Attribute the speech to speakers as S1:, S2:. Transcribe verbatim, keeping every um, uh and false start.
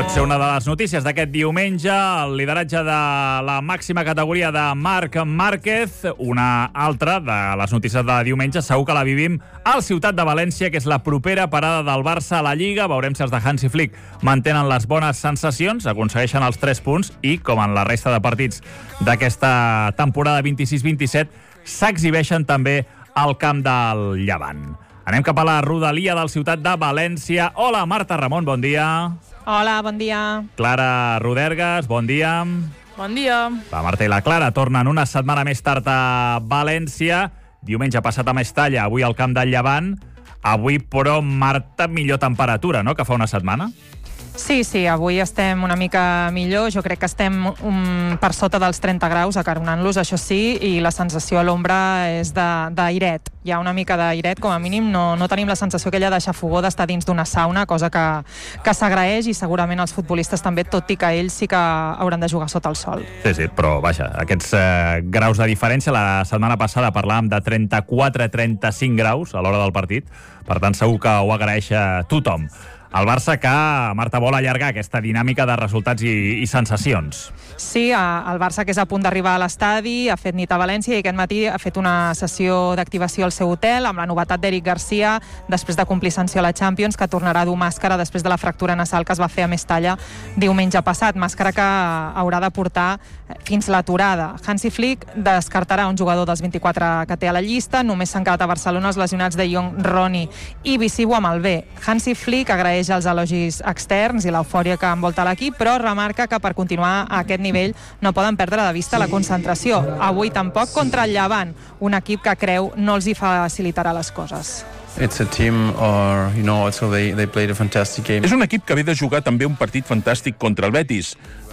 S1: Pot ser una de les notícies d'aquest diumenge, el lideratge de la màxima categoria de Marc Márquez. Una altra de les notícies de diumenge, segur que la vivim al Ciutat de València, que és la propera parada del Barça a la Lliga. Veurem si els de Hansi Flick mantenen les bones sensacions, aconsegueixen els tres punts i, com en la resta de partits d'aquesta temporada vint-i-sis vint-i-set, s'exhibeixen també al camp del Llevant. Anem cap a la rodalia del Ciutat de València. Hola, Marta Ramon, bon dia.
S2: Hola, bon dia.
S1: Clara Rodergas, bon dia.
S3: Bon dia.
S1: La Marta i la Clara tornen una setmana més tard a València. Diumenge passat a Mestalla, avui al camp del Llevant. Avui, però, Marta, millor temperatura, no?, que fa una setmana.
S2: Sí, sí, avui estem una mica millor. Jo crec que estem um, per sota dels trenta graus, acaronant-los, això sí, i la sensació a l'ombra és d'airet. Hi ha una mica d'airet, com a mínim. No, no tenim la sensació aquella de xafogó d'estar dins d'una sauna, cosa que, que s'agraeix, i segurament els futbolistes també, tot i que ells sí que hauran de jugar sota el sol.
S1: Sí, sí, però vaja, aquests eh, graus de diferència, la setmana passada parlàvem de trenta-quatre a trenta-cinc graus a l'hora del partit, per tant segur que ho agraeix a tothom. El Barça que, Marta, vol allargar aquesta dinàmica de resultats i, i sensacions.
S2: Sí, el Barça que és a punt d'arribar a l'estadi, ha fet nit a València i aquest matí ha fet una sessió d'activació al seu hotel amb la novetat d'Eric Garcia, després de complir sanció a la Champions, que tornarà a dur màscara després de la fractura nasal que es va fer a Mestalla diumenge passat. Màscara que haurà de portar fins l'aturada. Hansi Flick descartarà un jugador dels vint-i-quatre que té a la llista. Només s'han quedat a Barcelona els lesionats de Jong, Roni i Bisibu amb el B. Hansi Flick agraeix els elogis externs i l'eufòria que envolta l'equip, però remarca que per continuar a aquest nivell no poden perdre de vista la concentració. Avui tampoc contra el Llevant, un equip que creu no els hi facilitarà les coses.
S4: It's a team or you know also they they played a fantastic game.
S5: És un equip que ve de jugar també un partit fantàstic contra el Betis.